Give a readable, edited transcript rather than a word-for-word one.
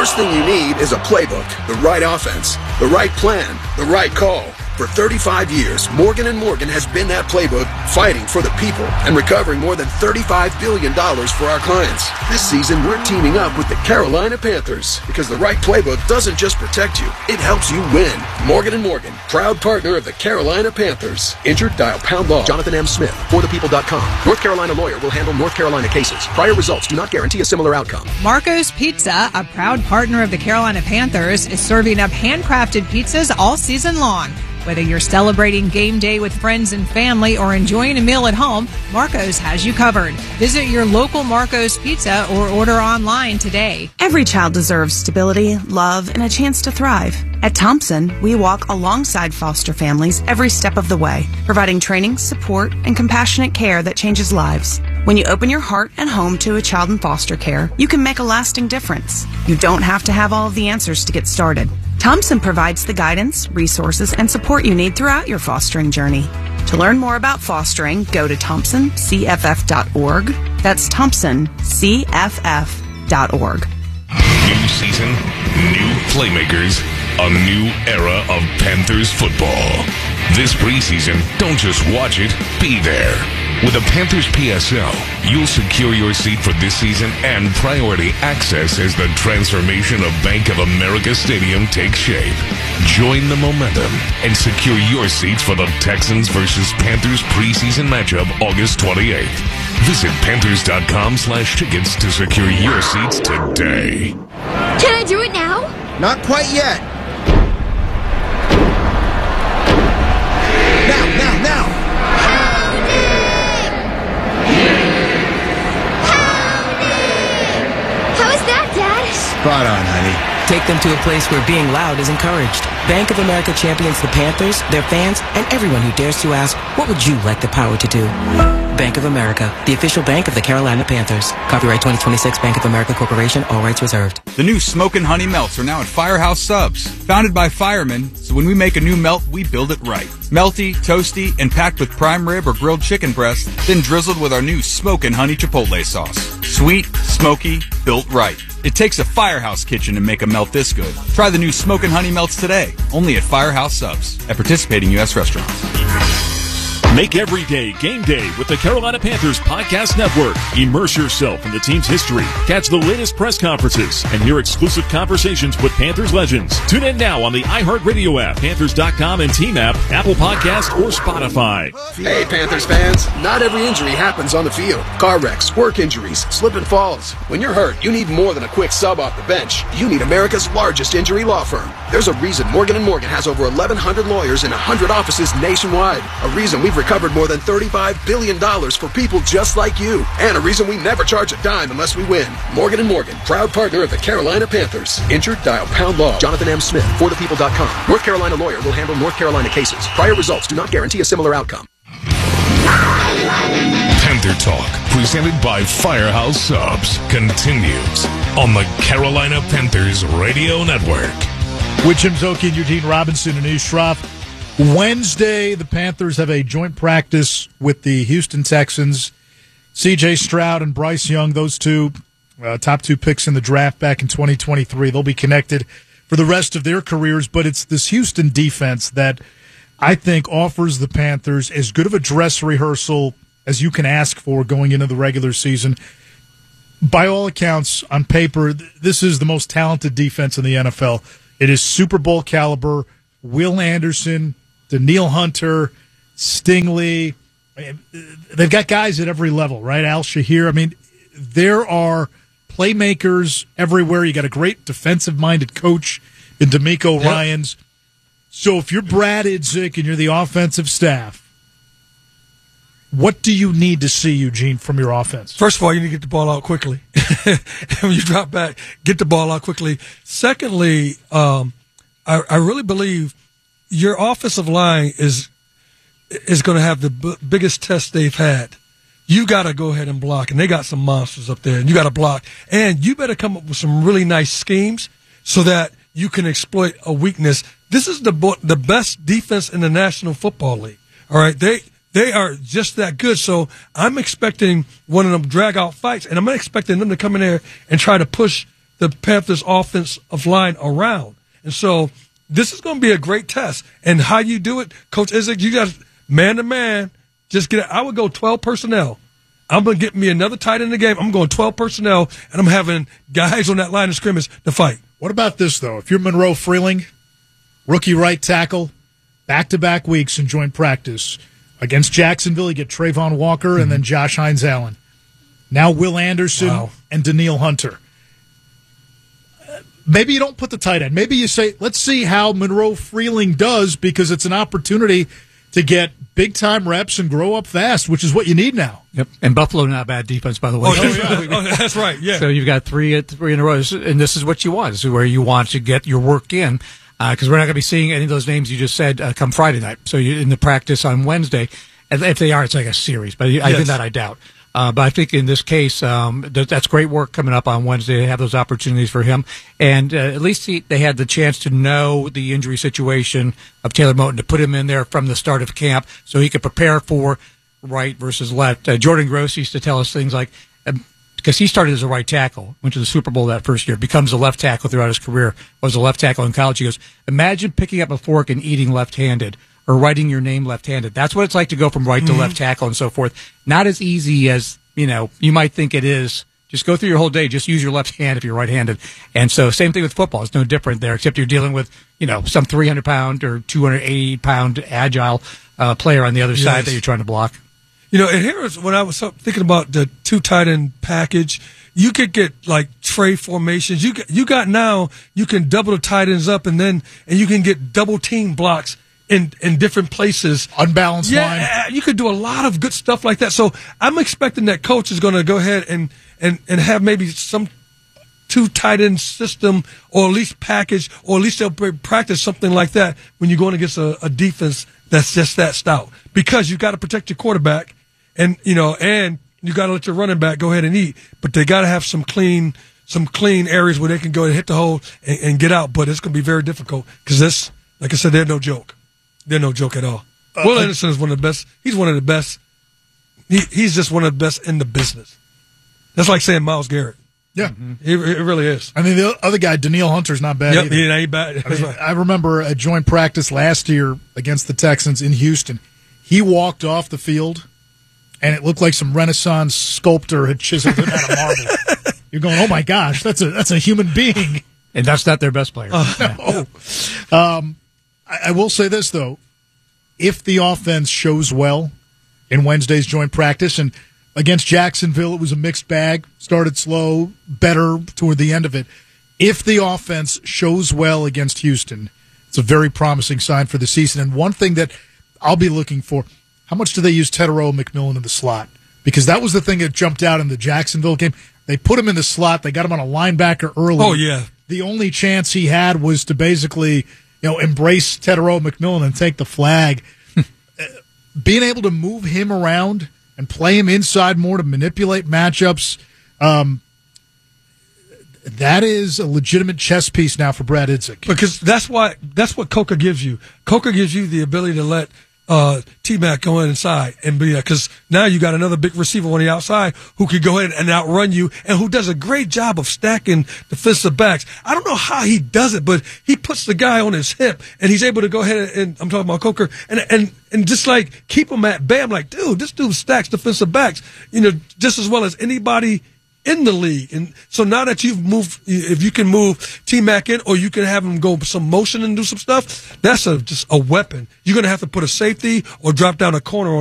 first thing you need is a playbook, the right offense, the right plan, the right call. For 35 years, Morgan & Morgan has been that playbook, fighting for the people and recovering more than $35 billion for our clients. This season, we're teaming up with the Carolina Panthers because the right playbook doesn't just protect you, it helps you win. Morgan & Morgan, proud partner of the Carolina Panthers. Injured? Dial pound law. Jonathan M. Smith, forthepeople.com. North Carolina lawyer will handle North Carolina cases. Prior results do not guarantee a similar outcome. Marco's Pizza, a proud partner of the Carolina Panthers, is serving up handcrafted pizzas all season long. Whether you're celebrating game day with friends and family or enjoying a meal at home, Marco's has you covered. Visit your local Marco's Pizza or order online today. Every child deserves stability, love, and a chance to thrive. At Thompson, we walk alongside foster families every step of the way, providing training, support, and compassionate care that changes lives. When you open your heart and home to a child in foster care, you can make a lasting difference. You don't have to have all of the answers to get started. Thompson provides the guidance, resources, and support you need throughout your fostering journey. To learn more about fostering, go to thompsoncff.org. That's thompsoncff.org. New season, new playmakers, a new era of Panthers football. This preseason, don't just watch it, be there. With a Panthers PSL, you'll secure your seat for this season and priority access as the transformation of Bank of America Stadium takes shape. Join the momentum and secure your seats for the Texans versus Panthers preseason matchup August 28th. Visit Panthers.com/tickets to secure your seats today. Can I do it now? Not quite yet. Now! How is that, Dad? Spot on, honey. Take them to a place where being loud is encouraged. Bank of America champions the Panthers, their fans, and everyone who dares to ask, what would you like the power to do? Bank of America, the official bank of the Carolina Panthers. Copyright 2026 Bank of America Corporation, all rights reserved. The new Smokin' Honey Melts are now at Firehouse Subs. Founded by firemen, so when we make a new melt, we build it right. Melty, toasty, and packed with prime rib or grilled chicken breast, then drizzled with our new Smokin' Honey Chipotle sauce. Sweet, smoky, built right. It takes a Firehouse kitchen to make a melt this good. Try the new Smokin' Honey Melts today, only at Firehouse Subs, at participating U.S. restaurants. Make every day game day with the Carolina Panthers Podcast Network. Immerse yourself in the team's history. Catch the latest press conferences and hear exclusive conversations with Panthers legends. Tune in now on the iHeartRadio app, Panthers.com and Team app, Apple Podcast, or Spotify. Hey, Panthers fans. Not every injury happens on the field. Car wrecks, work injuries, slip and falls. When you're hurt, you need more than a quick sub off the bench. You need America's largest injury law firm. There's a reason Morgan & Morgan has over 1,100 lawyers in 100 offices nationwide. A reason we've recovered more than $35 billion for people just like you. And a reason we never charge a dime unless we win. Morgan & Morgan, proud partner of the Carolina Panthers. Injured? Dial pound law. Jonathan M. Smith, forthepeople.com. North Carolina lawyer will handle North Carolina cases. Prior results do not guarantee a similar outcome. Panther Talk, presented by Firehouse Subs, continues on the Carolina Panthers Radio Network. With Jim Szoke and Eugene Robinson and Anu Shroff. Wednesday, the Panthers have a joint practice with the Houston Texans. C.J. Stroud and Bryce Young, those two top two picks in the draft back in 2023. They'll be connected for the rest of their careers, but it's this Houston defense that I think offers the Panthers as good of a dress rehearsal as you can ask for going into the regular season. By all accounts, on paper, this is the most talented defense in the NFL. It is Super Bowl caliber. Will Anderson, Danielle Hunter, Stingley. They've got guys at every level, right? Al Shahir. I mean, there are playmakers everywhere. You got a great defensive-minded coach in D'Amico Ryans. So if you're Brad Idzik and you're the offensive staff, what do you need to see, Eugene, from your offense? First of all, you need to get the ball out quickly. When you drop back, get the ball out quickly. Secondly, I really believe your offensive line is going to have the biggest test they've had. You got to go ahead and block, and they got some monsters up there, and you got to block. And you better come up with some really nice schemes so that you can exploit a weakness. This is the best defense in the National Football League. All right, they are just that good. So I'm expecting one of them drag out fights, and I'm not expecting them to come in there and try to push the Panthers' offensive line around. And so this is going to be a great test. And how you do it, Coach Izzik, you got man-to-man, just get it. I would go 12 personnel. I'm going to get me another tight end in the game. I'm going 12 personnel, and I'm having guys on that line of scrimmage to fight. What about this, though? If you're Monroe Freeling, rookie right tackle, back-to-back weeks in joint practice. Against Jacksonville, you get Trayvon Walker and then Josh Hines-Allen. Now Will Anderson and Daniil Hunter. Maybe you don't put the tight end. Maybe you say, let's see how Monroe Freeling does, because it's an opportunity to get big-time reps and grow up fast, which is what you need now. Yep. And Buffalo, not a bad defense, by the way. That's right, yeah. So you've got three in a row, and this is what you want. This is where you want to get your work in, because we're not going to be seeing any of those names you just said come Friday night. So you're in the practice on Wednesday. And if they are, it's like a series, but I think that I doubt. But I think in this case, that's great work coming up on Wednesday to have those opportunities for him. And at least they had the chance to know the injury situation of Taylor Moton, to put him in there from the start of camp so he could prepare for right versus left. Jordan Gross used to tell us things like, because he started as a right tackle, went to the Super Bowl that first year, becomes a left tackle throughout his career, was a left tackle in college. He goes, imagine picking up a fork and eating left-handed, or writing your name left-handed. That's what it's like to go from right to left tackle and so forth. Not as easy as, you might think it is. Just go through your whole day. Just use your left hand if you're right-handed. And so same thing with football. It's no different there, except you're dealing with, some 300-pound or 280-pound agile player on the other side that you're trying to block. And here's when I was thinking about the two tight end package. You could get like tray formations. You can double the tight ends up, and you can get double team blocks in different places. Unbalanced line. Yeah, you could do a lot of good stuff like that. So I'm expecting that coach is going to go ahead and have maybe some two tight end system, or at least package, or at least they'll practice something like that when you're going against a defense that's just that stout. Because you got to protect your quarterback, and you got to let your running back go ahead and eat. But they got to have some clean areas where they can go and hit the hole and get out. But it's going to be very difficult, because this, like I said, they're no joke. They're no joke at all. Will Anderson is one of the best. He's one of the best. He's just one of the best in the business. That's like saying Myles Garrett. Yeah. It really is. I mean, the other guy, Daniil Hunter's not bad either. He ain't bad. I remember a joint practice last year against the Texans in Houston. He walked off the field, and it looked like some Renaissance sculptor had chiseled it out of marble. You're going, oh my gosh, that's a human being. And that's not their best player. No. I will say this, though. If the offense shows well in Wednesday's joint practice, and against Jacksonville it was a mixed bag, started slow, better toward the end of it. If the offense shows well against Houston, it's a very promising sign for the season. And one thing that I'll be looking for, how much do they use Tetairoa McMillan in the slot? Because that was the thing that jumped out in the Jacksonville game. They put him in the slot. They got him on a linebacker early. Oh, yeah. The only chance he had was to basically embrace Tetairoa McMillan and take the flag. Being able to move him around and play him inside more to manipulate matchups, that is a legitimate chess piece now for Brad Idzik. Because that's what Coker gives you. Coker gives you the ability to let T-Mac go inside and be because now you got another big receiver on the outside who could go ahead and outrun you, and who does a great job of stacking defensive backs. I don't know how he does it, but he puts the guy on his hip, and he's able to go ahead and I'm talking about Coker and just like keep him at bay. I'm like, dude, this dude stacks defensive backs, just as well as anybody in the league. And so now that if you can move T-Mac in, or you can have him go some motion and do some stuff, that's just a weapon. You're going to have to put a safety or drop down a corner on